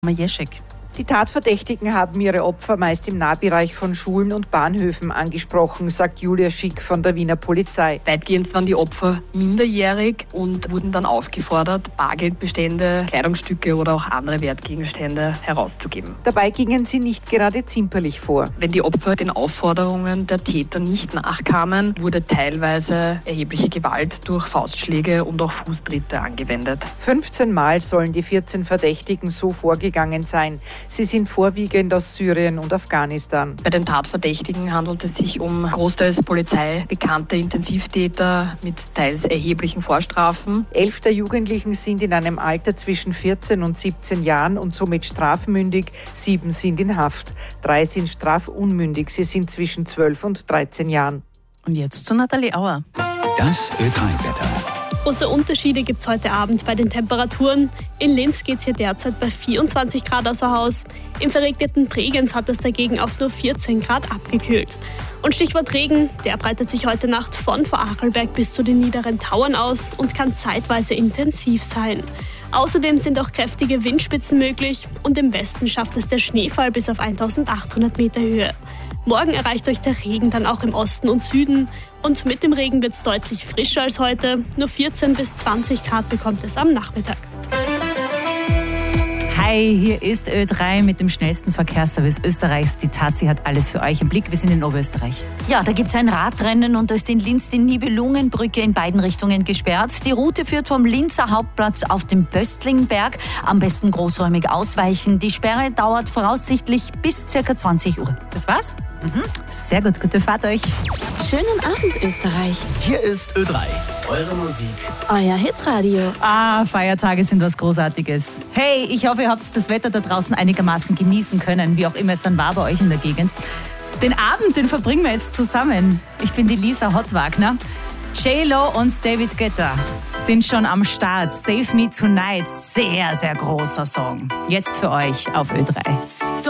Majeschek. Die Tatverdächtigen haben ihre Opfer meist im Nahbereich von Schulen und Bahnhöfen angesprochen, sagt Julia Schick von der Wiener Polizei. Weitgehend waren die Opfer minderjährig und wurden dann aufgefordert, Bargeldbestände, Kleidungsstücke oder auch andere Wertgegenstände herauszugeben. Dabei gingen sie nicht gerade zimperlich vor. Wenn die Opfer den Aufforderungen der Täter nicht nachkamen, wurde teilweise erhebliche Gewalt durch Faustschläge und auch Fußtritte angewendet. 15 Mal sollen die 14 Verdächtigen so vorgegangen sein. Sie sind vorwiegend aus Syrien und Afghanistan. Bei den Tatverdächtigen handelt es sich um großteils Polizei bekannte Intensivtäter mit teils erheblichen Vorstrafen. 11 der Jugendlichen sind in einem Alter zwischen 14 und 17 Jahren und somit strafmündig. 7 sind in Haft. 3 sind strafunmündig. Sie sind zwischen 12 und 13 Jahren. Und jetzt zu Nathalie Auer. Das Ö3-Wetter. Große Unterschiede gibt es heute Abend bei den Temperaturen. In Linz geht es hier derzeit bei 24 Grad außer Haus. Im verregneten Bregenz hat es dagegen auf nur 14 Grad abgekühlt. Und Stichwort Regen, der breitet sich heute Nacht von Vorarlberg bis zu den niederen Tauern aus und kann zeitweise intensiv sein. Außerdem sind auch kräftige Windspitzen möglich und im Westen schafft es der Schneefall bis auf 1800 Meter Höhe. Morgen erreicht euch der Regen dann auch im Osten und Süden. Und mit dem Regen wird es deutlich frischer als heute. Nur 14 bis 20 Grad bekommt es am Nachmittag. Hi, hier ist Ö3 mit dem schnellsten Verkehrsservice Österreichs. Die Tassi hat alles für euch im Blick. Wir sind in Oberösterreich. Ja, da gibt es ein Radrennen und da ist in Linz die Nibelungenbrücke in beiden Richtungen gesperrt. Die Route führt vom Linzer Hauptplatz auf den Böstlingberg. Am besten großräumig ausweichen. Die Sperre dauert voraussichtlich bis ca. 20 Uhr. Das war's? Sehr gut, gute Fahrt euch. Schönen Abend, Österreich. Hier ist Ö3, eure Musik. Euer Hitradio. Feiertage sind was Großartiges. Hey, ich hoffe, ihr habt das Wetter da draußen einigermaßen genießen können, wie auch immer es dann war bei euch in der Gegend. Den Abend, den verbringen wir jetzt zusammen. Ich bin die Lisa Hottwagner. J-Lo und David Guetta sind schon am Start. Save Me Tonight, sehr, sehr großer Song. Jetzt für euch auf Ö3.